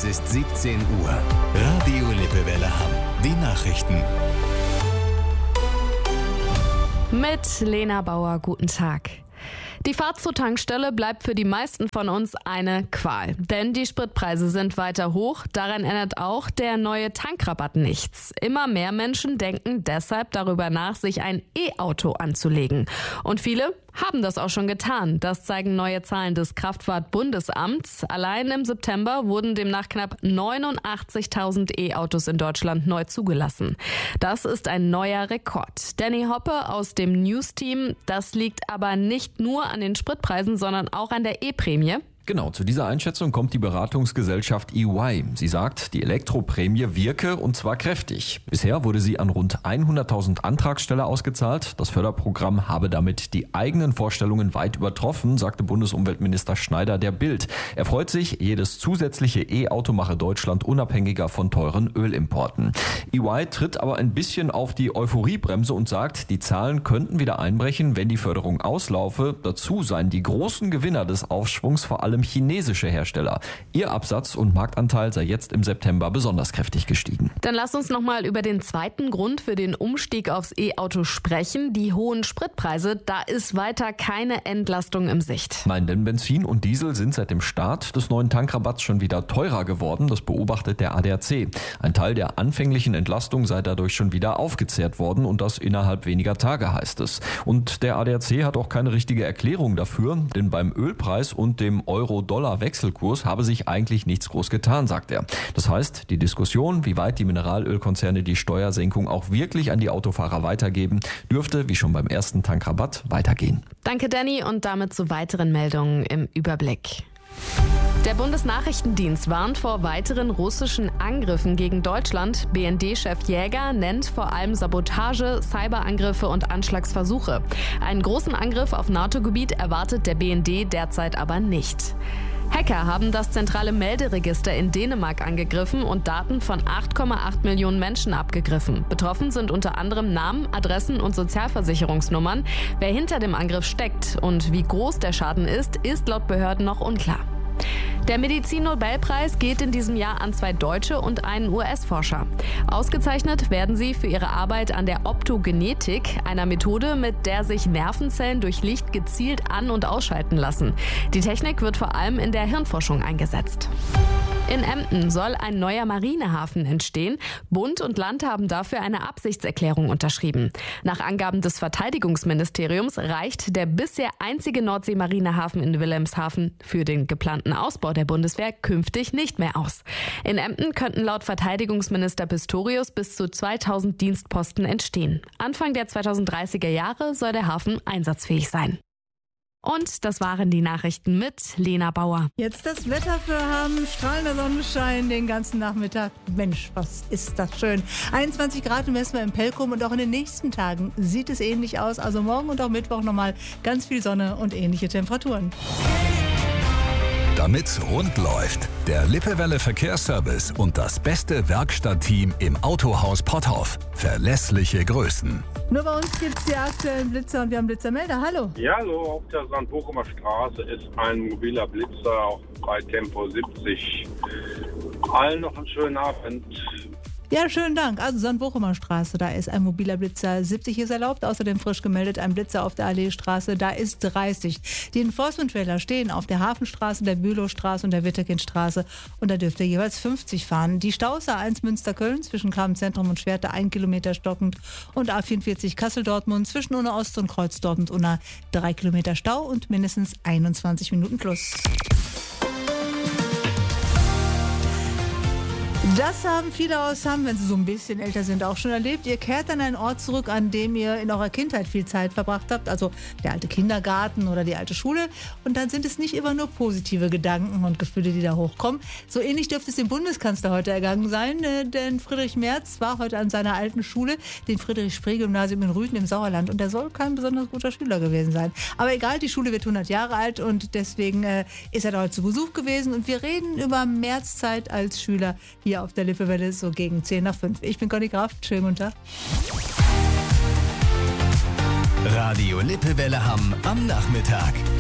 ist 17 Uhr. Radio Lippewelle Hamm. Die Nachrichten. Mit Lena Bauer, guten Tag. Die Fahrt zur Tankstelle bleibt für die meisten von uns eine Qual. Denn die Spritpreise sind weiter hoch. Daran ändert auch der neue Tankrabatt nichts. Immer mehr Menschen denken deshalb darüber nach, sich ein E-Auto anzulegen. Und viele haben das auch schon getan. Das zeigen neue Zahlen des Kraftfahrtbundesamts. Allein im September wurden demnach knapp 89.000 E-Autos in Deutschland neu zugelassen. Das ist ein neuer Rekord. Danny Hoppe aus dem News-Team. Das liegt aber nicht nur an den Spritpreisen, sondern auch an der E-Prämie. Genau, zu dieser Einschätzung kommt die Beratungsgesellschaft EY. Sie sagt, die Elektroprämie wirke und zwar kräftig. Bisher wurde sie an rund 100.000 Antragsteller ausgezahlt. Das Förderprogramm habe damit die eigenen Vorstellungen weit übertroffen, sagte Bundesumweltminister Schneider der Bild. Er freut sich, jedes zusätzliche E-Auto mache Deutschland unabhängiger von teuren Ölimporten. EY tritt aber ein bisschen auf die Euphoriebremse und sagt, die Zahlen könnten wieder einbrechen, wenn die Förderung auslaufe. Dazu seien die großen Gewinner des Aufschwungs vor allem chinesische Hersteller. Ihr Absatz und Marktanteil sei jetzt im September besonders kräftig gestiegen. Dann lass uns nochmal über den zweiten Grund für den Umstieg aufs E-Auto sprechen. Die hohen Spritpreise, da ist weiter keine Entlastung in Sicht. Nein, denn Benzin und Diesel sind seit dem Start des neuen Tankrabatts schon wieder teurer geworden. Das beobachtet der ADAC. Ein Teil der anfänglichen Entlastung sei dadurch schon wieder aufgezehrt worden und das innerhalb weniger Tage, heißt es. Und der ADAC hat auch keine richtige Erklärung dafür, denn beim Ölpreis und dem Euro-Dollar-Wechselkurs habe sich eigentlich nichts groß getan, sagt er. Das heißt, die Diskussion, wie weit die Mineralölkonzerne die Steuersenkung auch wirklich an die Autofahrer weitergeben, dürfte, wie schon beim ersten Tankrabatt, weitergehen. Danke, Danny, und damit zu weiteren Meldungen im Überblick. Der Bundesnachrichtendienst warnt vor weiteren russischen Angriffen gegen Deutschland. BND-Chef Jäger nennt vor allem Sabotage, Cyberangriffe und Anschlagsversuche. Einen großen Angriff auf NATO-Gebiet erwartet der BND derzeit aber nicht. Hacker haben das zentrale Melderegister in Dänemark angegriffen und Daten von 8,8 Millionen Menschen abgegriffen. Betroffen sind unter anderem Namen, Adressen und Sozialversicherungsnummern. Wer hinter dem Angriff steckt und wie groß der Schaden ist laut Behörden noch unklar. Der Medizin-Nobelpreis geht in diesem Jahr an 2 Deutsche und einen US-Forscher. Ausgezeichnet werden sie für ihre Arbeit an der Optogenetik, einer Methode, mit der sich Nervenzellen durch Licht gezielt an- und ausschalten lassen. Die Technik wird vor allem in der Hirnforschung eingesetzt. In Emden soll ein neuer Marinehafen entstehen. Bund und Land haben dafür eine Absichtserklärung unterschrieben. Nach Angaben des Verteidigungsministeriums reicht der bisher einzige Nordsee-Marinehafen in Wilhelmshaven für den geplanten Ausbau der Bundeswehr künftig nicht mehr aus. In Emden könnten laut Verteidigungsminister Pistorius bis zu 2000 Dienstposten entstehen. Anfang der 2030er Jahre soll der Hafen einsatzfähig sein. Und das waren die Nachrichten mit Lena Bauer. Jetzt das Wetter für Hamm, strahlender Sonnenschein den ganzen Nachmittag. Mensch, was ist das schön. 21 Grad messen wir im Pelkum und auch in den nächsten Tagen sieht es ähnlich aus. Also morgen und auch Mittwoch nochmal ganz viel Sonne und ähnliche Temperaturen. Damit's rund läuft, der Lippewelle Verkehrsservice und das beste Werkstattteam im Autohaus Potthoff. Verlässliche Größen. Nur bei uns gibt es die aktuellen Blitzer und wir haben Blitzermelder. Hallo. Ja, hallo, auf der Sandbochumer Straße ist ein mobiler Blitzer auf Freitempo 70. Allen noch einen schönen Abend. Ja, schönen Dank. Also Sandbochumer Straße, da ist ein mobiler Blitzer. 70 ist erlaubt, außerdem frisch gemeldet ein Blitzer auf der Alleestraße, da ist 30. Die Enforcement-Trailer stehen auf der Hafenstraße, der Bülowstraße und der Wittekindstraße und da dürft ihr jeweils 50 fahren. Die Staus A1 Münster-Köln zwischen Kramenzentrum und Schwerte 1 Kilometer stockend und A44 Kassel-Dortmund zwischen Unna Ost und Kreuz Dortmund-Unna 3 Kilometer Stau und mindestens 21 Minuten plus. Das haben viele aus Hamm, wenn sie so ein bisschen älter sind, auch schon erlebt. Ihr kehrt an einen Ort zurück, an dem ihr in eurer Kindheit viel Zeit verbracht habt, also der alte Kindergarten oder die alte Schule. Und dann sind es nicht immer nur positive Gedanken und Gefühle, die da hochkommen. So ähnlich dürfte es dem Bundeskanzler heute ergangen sein, denn Friedrich Merz war heute an seiner alten Schule, dem Friedrich-Spree-Gymnasium in Rügen im Sauerland. Und er soll kein besonders guter Schüler gewesen sein. Aber egal, die Schule wird 100 Jahre alt und deswegen ist er da heute zu Besuch gewesen. Und wir reden über Merz Zeit als Schüler hier auf der Lippewelle so gegen 10 nach 5. Ich bin Conny Graf. Schönen guten Tag. Radio Lippewelle Hamm am Nachmittag.